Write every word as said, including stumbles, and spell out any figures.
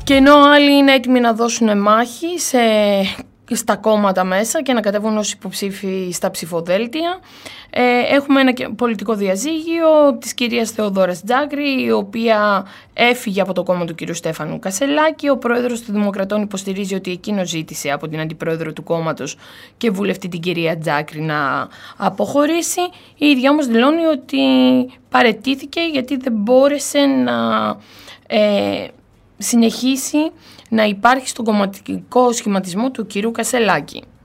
Και ενώ άλλοι είναι έτοιμοι να δώσουν μάχη σε, στα κόμματα μέσα και να κατέβουν ως υποψήφοι στα ψηφοδέλτια, ε, έχουμε ένα πολιτικό διαζύγιο της κυρίας Θεοδόρας Τζάκρη, η οποία έφυγε από το κόμμα του κυρίου Στέφανου Κασελάκη. Ο πρόεδρος των Δημοκρατών υποστηρίζει ότι εκείνος ζήτησε από την αντιπρόεδρο του κόμματος και βουλευτή την κυρία Τζάκρη να αποχωρήσει. Η ίδια όμως δηλώνει ότι παραιτήθηκε γιατί δεν μπόρεσε να ε, συνεχίσει να υπάρχει στον κομματικό σχηματισμό του κυρίου Κασελάκη.